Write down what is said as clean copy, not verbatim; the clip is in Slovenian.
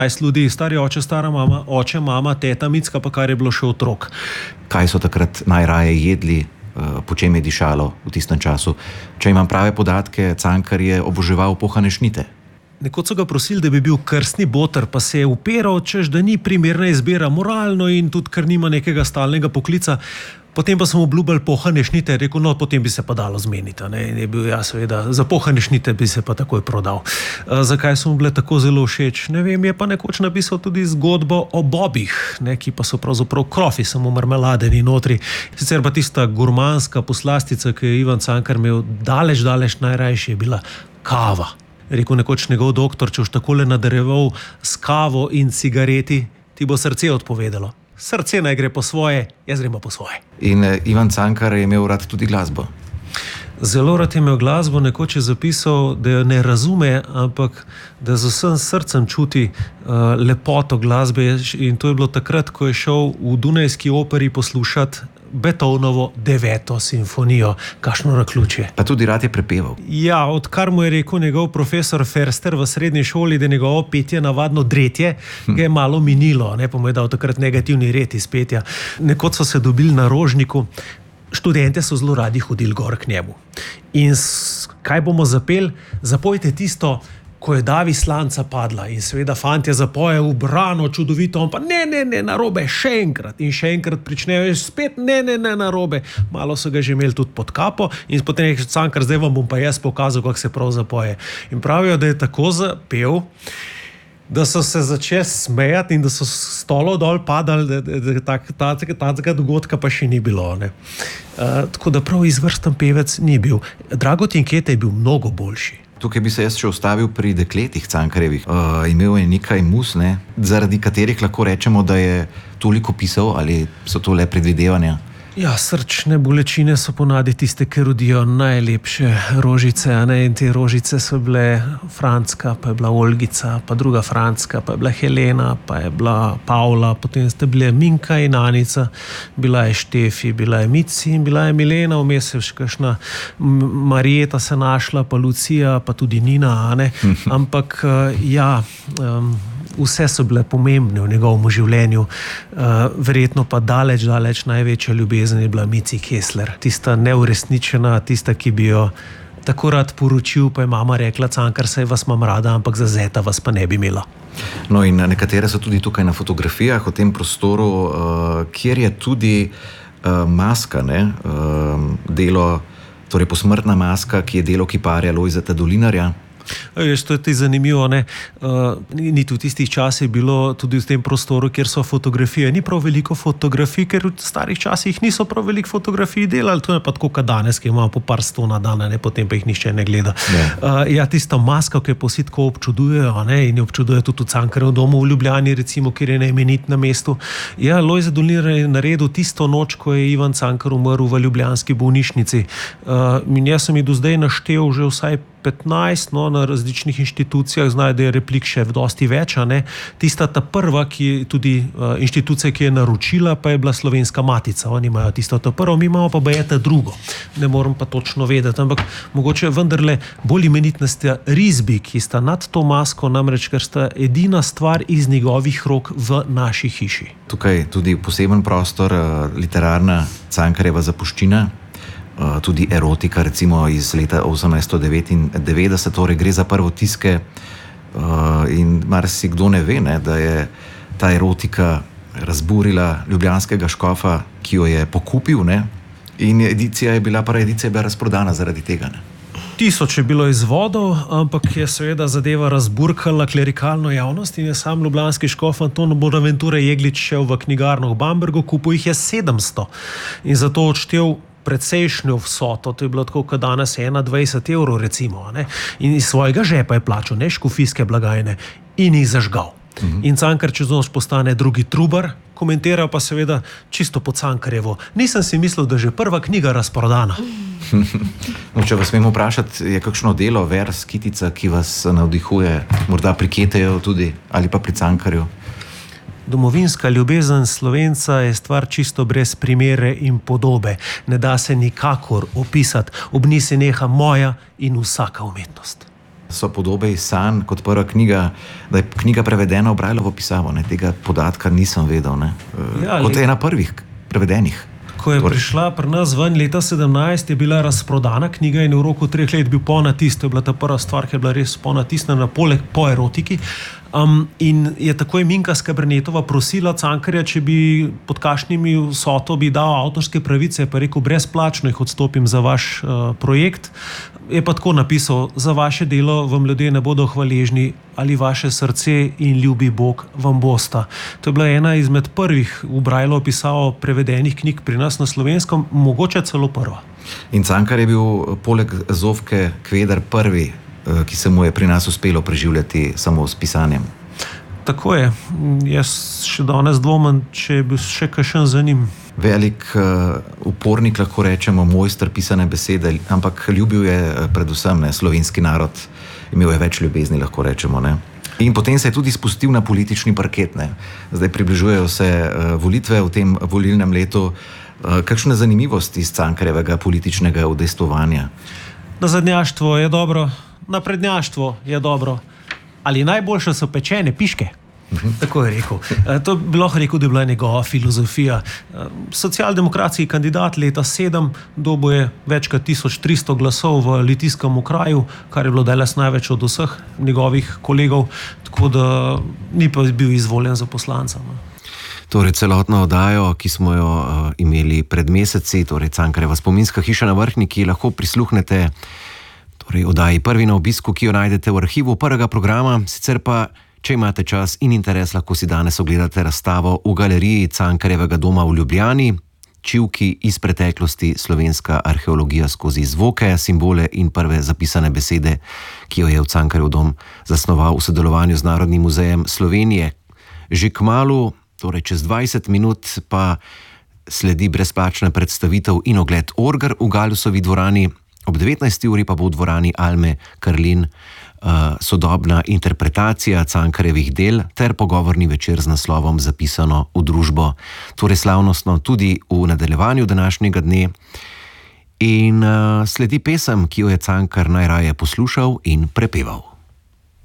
ljudi, stari oče, stara mama, oče, mama, teta, Micka, pa kar je bilo še otrok. Kaj so takrat najraje jedli, po čem je dišalo v tistem času? Če imam prave podatke, Cankar je oboževal pohane šnite. Nekoč so ga prosili, da bi bil krstni boter, pa se je upiral, češ, da ni primerna izbira moralno in tudi, ker nima nekega stalnega poklica. Potem pa smo obljubili pohane šnite, rekel, no, potem bi se pa dalo zmeniti. In je bil, ja, seveda, za pohane šnite bi se pa takoj prodal. Zakaj so mu bile tako zelo všeč? Ne vem, je pa nekoč napisal tudi zgodbo o bobih, ki pa so pravzaprav krofi, samo marmeladeni notri. Sicer pa tista gurmanska poslastica, ki je Ivan Cankar imel daleč najrajši, je bila kava. Rekel nekoč njegov doktor, če už takole nadareval s kavo in cigareti, ti bo srce odpovedalo. Srce naj gre po svoje, jaz grem po svoje. In Ivan Cankar je imel rad tudi glasbo. Zelo rad je imel glasbo, nekoč je zapisal, da jo ne razume, ampak da z vsem srcem čuti lepoto glasbe. In to je bilo takrat, ko je šel v Dunajski operi poslušati Beethovnovo 9. simfonijo, kakšno naključje. Pa tudi rad je prepeval. Ja, odkar mu je rekel njegov profesor Ferster v srednji šoli, da njegovo petje navadno dretje, ga je malo minilo, pa mu je dal takrat negativni red iz petja. Nekoč so se dobili na Rožniku, študente so zelo radi hodili gor k njemu. In kaj bomo zapeli? Zapojte tisto, ko je davi slanca padla, in seveda fantje zapoje v brano čudovito, on pa ne, narobe, še enkrat. In še enkrat pričnejo, spet ne, narobe. Malo so ga že imeli tudi pod kapo in potem je Cankar, zdaj vam bom pa jaz pokazal, kako se prav zapoje. In pravijo, da je tako zapel, da so se začeli smejati in da so stolov dol padali, da takega dogodka pa še ni bilo. Tako da prav izvrsten pevec ni bil. Dragotin Kete je bil mnogo boljši. Tukaj bi se jaz še ustavil pri dekletih Cankarjevih. Imel je nekaj mus, zaradi katerih lahko rečemo, da je toliko pisal, ali so to le predvidevanja? Ja, srčne bolečine so ponavadi tiste, ki rodijo najlepše rožice, in te rožice so bile Francka, pa je bila Olgica, pa druga Francka, pa je bila Helena, pa je bila Pavla, potem ste bile Minka in Anica, bila je Štefi, bila je Mici in bila je Milena, vmes je še kakšna Marjeta se našla, pa Lucija, pa tudi Nina, ampak ja, vse so bile pomembne v njegovem življenju, verjetno pa daleč največja ljubezen je bila Mici Kessler. Tista neuresničena, tista, ki bi jo tako rad poročil, pa je mama rekla, Cankar, saj vas imam rada, ampak za zeta vas pa ne bi imela. No in nekatere so tudi tukaj na fotografijah v tem prostoru, kjer je tudi maska, delo, torej posmrtna maska, ki je delo kiparja Lojzeta Dolinarja. Veš, to je ti zanimivo, Niti v tistih časih bilo tudi v tem prostoru, kjer so fotografije. Ni prav veliko fotografij, ker v starih časih niso prav veliko fotografij delali. To je pa tako, kot danes, ki imamo po par 100 na dan, potem pa jih nihče ne gleda. Ja, tista maska, ki jo vsi tako občudujejo, in jo občudujejo tudi v Cankarjevem domu v Ljubljani, recimo, kjer je neimenit na mestu. Ja, Lojze Dolinar je naredil tisto noč, ko je Ivan Cankar umrl v ljubljanski bolnišnici. In jaz sem jih do zdaj naštel že vsaj 15, na različnih inštitucijah, znajo, da je replik še dosti več, Tista ta prva, ki je tudi inštitucija, ki je naročila, pa je bila Slovenska matica. Oni imajo tisto ta prvo, mi imamo pa bajeta drugo. Ne moram pa točno vedeti, ampak mogoče vendarle bolj imenitna sta risbi, ki sta nad to masko, namreč, ker sta edina stvar iz njegovih rok v naši hiši. Tukaj tudi poseben prostor, literarna Cankarjeva zapuščina, tudi erotika, recimo iz leta 1899, torej gre za prvotiske in marsikdo ne ve, da je ta erotika razburila ljubljanskega škofa, ki jo je pokupil, in edicija je bila razprodana zaradi tega. 1000 je bilo izvodov, ampak je seveda zadeva razburkala klerikalno javnost in je sam ljubljanski škof Anton Bonaventure Jeglič šel v knjigarno v Bambergu, kupil jih je 700 in zato odštel predsejšnjo vsoto, to je bilo tako, kot danes 21 evrov recimo, in iz svojega žepa je plačal, škofijske blagajne, in jih zažgal. In Cankar čez noč postane drugi Trubar, komentira pa seveda čisto po Cankarjevo. Nisem si mislil, da je že prva knjiga razprodana. No, če vas smem vprašati, je kakšno delo, vers, kitica, ki vas navdihuje, morda pri Keteju tudi, ali pa pri Cankarju? Domovinska ljubezen Slovenca je stvar čisto brez primere in podobe. Ne da se nikakor opisati, ob njej se neha moja in vsaka umetnost. So podobe iz sanj kot prva knjiga, da je knjiga prevedena v Brajlovo pisavo. Tega podatka nisem vedel. Kot ena prvih prevedenih. Ko je prišla pri nas ven leta 17, je bila razprodana knjiga in v roku 3 let bil ponatis. To je bila ta prva stvar, ki je bila res ponatisnjena po erotiki. In je takoj Minka Skabernetova prosila Cankarja, če bi pod kakšnimi vsoto bi dal avtorske pravice, pa rekel, brezplačno jih odstopim za vaš projekt. Je pa tako napisal, za vaše delo vam ljudje ne bodo hvaležni, ali vaše srce in ljubi Bog vam bosta. To je bila ena izmed prvih v Brajlovo pisavo prevedenih knjig pri nas na Slovenskem, mogoče celo prva. In Cankar je bil poleg Zofke Kveder prvi, ki se mu je pri nas uspelo preživljati samo s pisanjem. Tako je. Jaz še danes dvomim, če je bil še kakšen za njim. Velik upornik, lahko rečemo, mojster pisane besede, ampak ljubil je predvsem slovenski narod. Imel je več ljubezni, lahko rečemo. In potem se je tudi spustil na politični parket. Zdaj približujejo se volitve v tem volilnem letu. Kakšna zanimivost iz Cankarjevega političnega udejstvovanja? Nazadnjaštvo je dobro, naprednjaštvo je dobro. Ali najboljše so pečene piške? Tako je rekel. To bi lahko rekel, da je bila njegova filozofija. Socialdemokratski kandidat leta 7 dobil je več kot 1300 glasov v litijskem okraju, kar je bilo danes največ od vseh njegovih kolegov, tako da ni pa bil izvoljen za poslanca. Torej, celotno oddajo, ki smo jo imeli pred meseci, torej Cankarjeva spominska hiša na Vrhniki, lahko prisluhnete oddaji Prvi na obisku, ki jo najdete v arhivu prvega programa. Sicer pa, če imate čas in interes, lahko si danes ogledate razstavo v galeriji Cankarjevega doma v Ljubljani, Čivki iz preteklosti, slovenska arheologija skozi zvoke, simbole in prve zapisane besede, ki jo je v Cankarjev dom zasnoval v sodelovanju z Narodnim muzejem Slovenije. Že kmalu, torej čez 20 minut, pa sledi brezplačna predstavitev in ogled orger v Galusovi dvorani. Ob 19. uri pa bo v dvorani Alme Karlin sodobna interpretacija Cankarjevih del ter pogovorni večer z naslovom Zapisano v družbo. Torej slavnostno tudi v nadaljevanju današnjega dne. In sledi pesem, ki jo je Cankar najraje poslušal in prepeval.